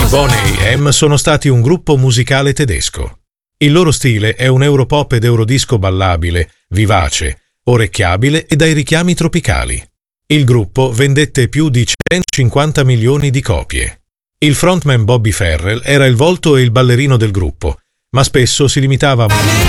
Boney M sono stati un gruppo musicale tedesco. Il loro stile è un europop ed eurodisco ballabile, vivace, orecchiabile e dai richiami tropicali. Il gruppo vendette più di 150 milioni di copie. Il frontman Bobby Farrell era il volto e il ballerino del gruppo, ma spesso si limitava a